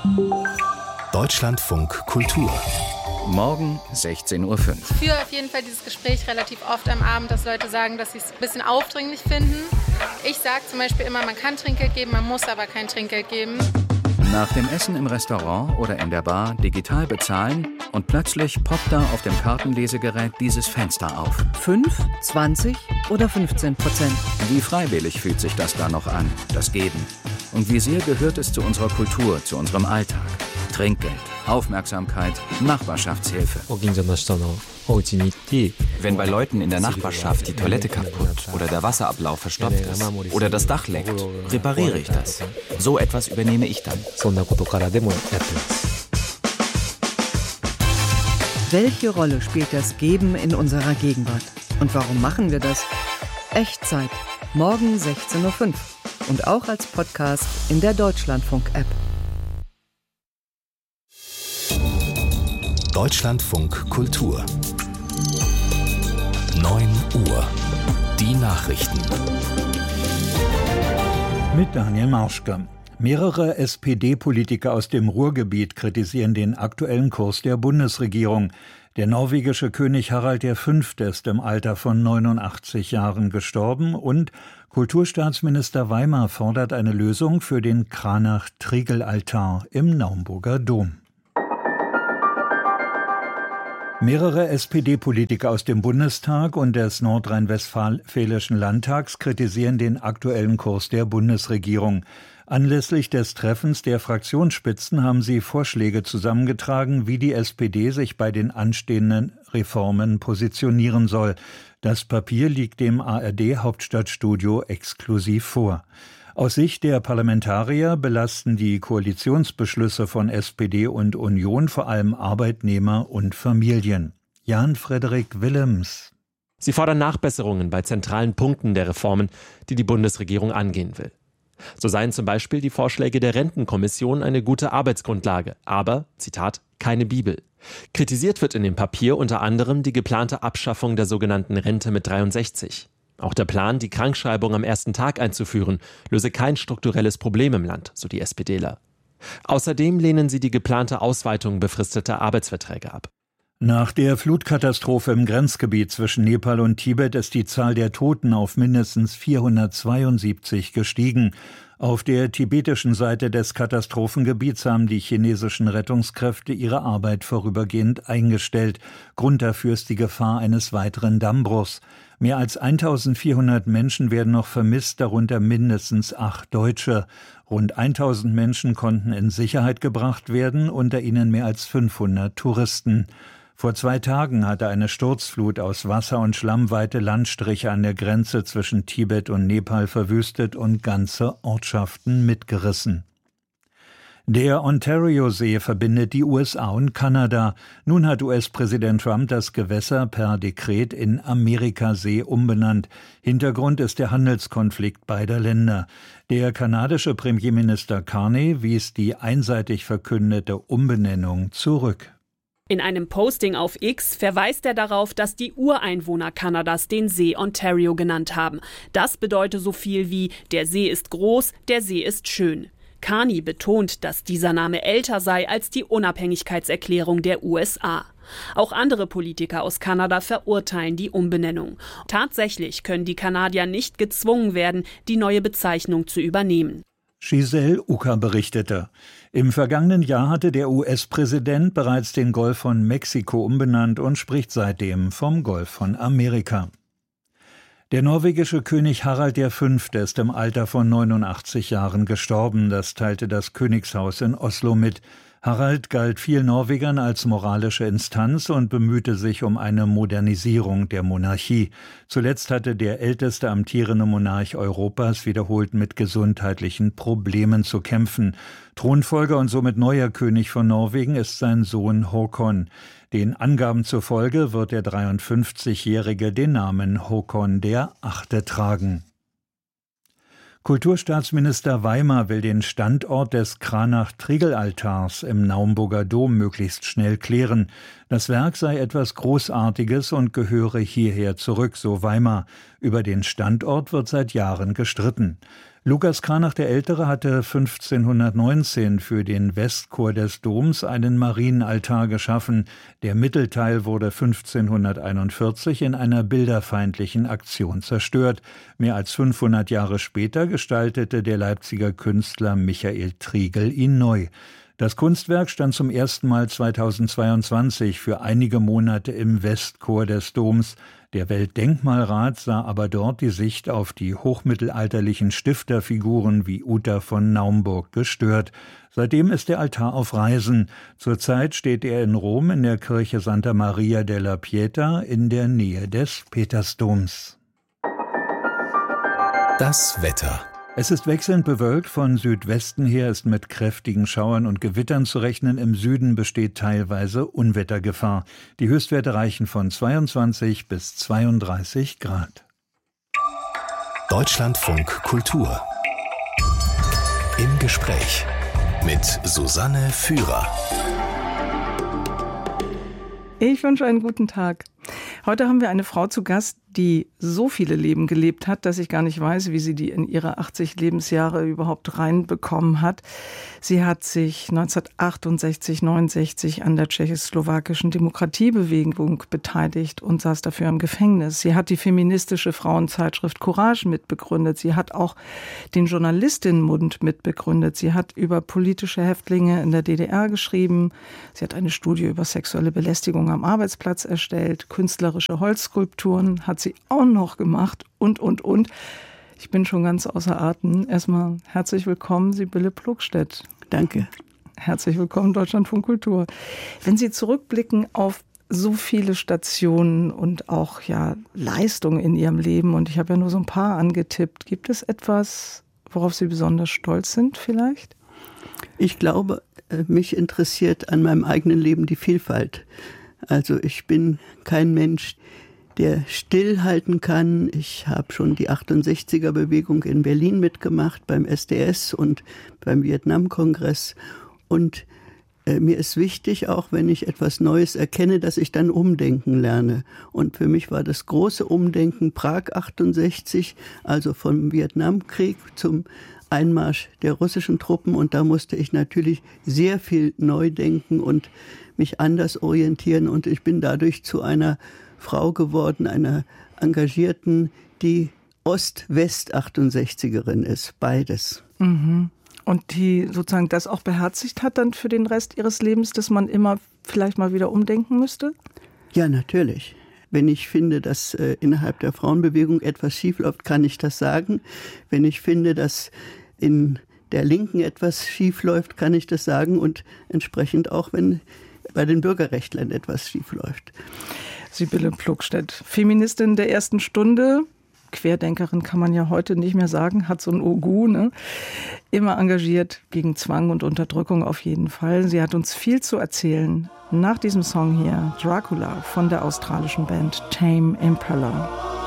Deutschlandfunk Kultur. Morgen 16:05 Uhr. Ich führe auf jeden Fall dieses Gespräch relativ oft am Abend, dass Leute sagen, dass sie es ein bisschen aufdringlich finden. Ich sage zum Beispiel immer, man kann Trinkgeld geben, man muss aber kein Trinkgeld geben. Nach dem Essen im Restaurant oder in der Bar digital bezahlen und plötzlich poppt da auf dem Kartenlesegerät dieses Fenster auf. 5, 20 oder 15%. Wie freiwillig fühlt sich das da noch an, das Geben? Und wie sehr gehört es zu unserer Kultur, zu unserem Alltag? Trinkgeld, Aufmerksamkeit, Nachbarschaftshilfe. Wenn bei Leuten in der Nachbarschaft die Toilette kaputt oder der Wasserablauf verstopft ist oder das Dach leckt, repariere ich das. So etwas übernehme ich dann. Welche Rolle spielt das Geben in unserer Gegenwart? Und warum machen wir das? Echtzeit. Morgen 16:05 Uhr. Und auch als Podcast in der Deutschlandfunk-App. Deutschlandfunk Kultur. 9 Uhr. Die Nachrichten. Mit Daniel Marschke. Mehrere SPD-Politiker aus dem Ruhrgebiet kritisieren den aktuellen Kurs der Bundesregierung. Der norwegische König Harald V. ist im Alter von 89 Jahren gestorben und Kulturstaatsminister Weimar fordert eine Lösung für den Cranach-Trigl-Altar im Naumburger Dom. Mehrere SPD-Politiker aus dem Bundestag und des nordrhein-westfälischen Landtags kritisieren den aktuellen Kurs der Bundesregierung. Anlässlich des Treffens der Fraktionsspitzen haben sie Vorschläge zusammengetragen, wie die SPD sich bei den anstehenden Reformen positionieren soll. Das Papier liegt dem ARD-Hauptstadtstudio exklusiv vor. Aus Sicht der Parlamentarier belasten die Koalitionsbeschlüsse von SPD und Union vor allem Arbeitnehmer und Familien. Jan-Frederik Willems. Sie fordern Nachbesserungen bei zentralen Punkten der Reformen, die die Bundesregierung angehen will. So seien zum Beispiel die Vorschläge der Rentenkommission eine gute Arbeitsgrundlage, aber, Zitat, keine Bibel. Kritisiert wird in dem Papier unter anderem die geplante Abschaffung der sogenannten Rente mit 63. Auch der Plan, die Krankschreibung am ersten Tag einzuführen, löse kein strukturelles Problem im Land, so die SPDler. Außerdem lehnen sie die geplante Ausweitung befristeter Arbeitsverträge ab. Nach der Flutkatastrophe im Grenzgebiet zwischen Nepal und Tibet ist die Zahl der Toten auf mindestens 472 gestiegen. Auf der tibetischen Seite des Katastrophengebiets haben die chinesischen Rettungskräfte ihre Arbeit vorübergehend eingestellt. Grund dafür ist die Gefahr eines weiteren Dammbruchs. Mehr als 1400 Menschen werden noch vermisst, darunter mindestens 8 Deutsche. Rund 1000 Menschen konnten in Sicherheit gebracht werden, unter ihnen mehr als 500 Touristen. Vor 2 Tagen hatte eine Sturzflut aus Wasser und Schlamm weite Landstriche an der Grenze zwischen Tibet und Nepal verwüstet und ganze Ortschaften mitgerissen. Der Ontario-See verbindet die USA und Kanada. Nun hat US-Präsident Trump das Gewässer per Dekret in Amerikasee umbenannt. Hintergrund ist der Handelskonflikt beider Länder. Der kanadische Premierminister Carney wies die einseitig verkündete Umbenennung zurück. In einem Posting auf X verweist er darauf, dass die Ureinwohner Kanadas den See Ontario genannt haben. Das bedeutet so viel wie: Der See ist groß, der See ist schön. Carney betont, dass dieser Name älter sei als die Unabhängigkeitserklärung der USA. Auch andere Politiker aus Kanada verurteilen die Umbenennung. Tatsächlich können die Kanadier nicht gezwungen werden, die neue Bezeichnung zu übernehmen. Giselle Ucker berichtete. Im vergangenen Jahr hatte der US-Präsident bereits den Golf von Mexiko umbenannt und spricht seitdem vom Golf von Amerika. Der norwegische König Harald V. ist im Alter von 89 Jahren gestorben, das teilte das Königshaus in Oslo mit. Harald galt vielen Norwegern als moralische Instanz und bemühte sich um eine Modernisierung der Monarchie. Zuletzt hatte der älteste amtierende Monarch Europas wiederholt mit gesundheitlichen Problemen zu kämpfen. Thronfolger und somit neuer König von Norwegen ist sein Sohn Håkon. Den Angaben zufolge wird der 53-Jährige den Namen Håkon der Achte tragen. Kulturstaatsminister Weimar will den Standort des Cranach-Trigl-Altars im Naumburger Dom möglichst schnell klären. Das Werk sei etwas Großartiges und gehöre hierher zurück, so Weimar. Über den Standort wird seit Jahren gestritten. Lukas Cranach der Ältere hatte 1519 für den Westchor des Doms einen Marienaltar geschaffen. Der Mittelteil wurde 1541 in einer bilderfeindlichen Aktion zerstört. Mehr als 500 Jahre später gestaltete der Leipziger Künstler Michael Triegel ihn neu. Das Kunstwerk stand zum ersten Mal 2022 für einige Monate im Westchor des Doms. Der Weltdenkmalrat sah aber dort die Sicht auf die hochmittelalterlichen Stifterfiguren wie Uta von Naumburg gestört. Seitdem ist der Altar auf Reisen. Zurzeit steht er in Rom in der Kirche Santa Maria della Pietà in der Nähe des Petersdoms. Das Wetter. Es ist wechselnd bewölkt, von Südwesten her ist mit kräftigen Schauern und Gewittern zu rechnen. Im Süden besteht teilweise Unwettergefahr. Die Höchstwerte reichen von 22 bis 32 Grad. Deutschlandfunk Kultur. Im Gespräch mit Susanne Führer. Ich wünsche einen guten Tag. Heute haben wir eine Frau zu Gast, die so viele Leben gelebt hat, dass ich gar nicht weiß, wie sie die in ihre 80 Lebensjahre überhaupt reinbekommen hat. Sie hat sich 1968, 69 an der tschechoslowakischen Demokratiebewegung beteiligt und saß dafür im Gefängnis. Sie hat die feministische Frauenzeitschrift Courage mitbegründet. Sie hat auch den Journalistinnenbund mitbegründet. Sie hat über politische Häftlinge in der DDR geschrieben. Sie hat eine Studie über sexuelle Belästigung am Arbeitsplatz erstellt. Künstlerische Holzskulpturen hat sie auch noch gemacht und. Ich bin schon ganz außer Atem. Erstmal herzlich willkommen, Sibylle Plogstedt. Danke. Herzlich willkommen, Deutschlandfunk Kultur. Wenn Sie zurückblicken auf so viele Stationen und auch Leistungen in Ihrem Leben, und ich habe ja nur so ein paar angetippt, gibt es etwas, worauf Sie besonders stolz sind vielleicht? Ich glaube, mich interessiert an meinem eigenen Leben die Vielfalt. Also ich bin kein Mensch, der stillhalten kann. Ich habe schon die 68er-Bewegung in Berlin mitgemacht, beim SDS und beim Vietnam-Kongress. Und mir ist wichtig, auch wenn ich etwas Neues erkenne, dass ich dann umdenken lerne. Und für mich war das große Umdenken Prag 68, also vom Vietnamkrieg zum Einmarsch der russischen Truppen. Und da musste ich natürlich sehr viel neu denken und mich anders orientieren. Und ich bin dadurch zu einer Frau geworden, einer Engagierten, die Ost-West-68erin ist, beides. Mhm. Und die sozusagen das auch beherzigt hat dann für den Rest ihres Lebens, dass man immer vielleicht mal wieder umdenken müsste? Ja, natürlich. Wenn ich finde, dass innerhalb der Frauenbewegung etwas schiefläuft, kann ich das sagen. Wenn ich finde, dass in der Linken etwas schiefläuft, kann ich das sagen. Und entsprechend auch, wenn bei den Bürgerrechtlern etwas schiefläuft. Sibylle Plogstedt, Feministin der ersten Stunde, Querdenkerin kann man ja heute nicht mehr sagen, hat so ein Ogu, ne? Immer engagiert gegen Zwang und Unterdrückung auf jeden Fall. Sie hat uns viel zu erzählen. Nach diesem Song hier, Dracula von der australischen Band Tame Impala.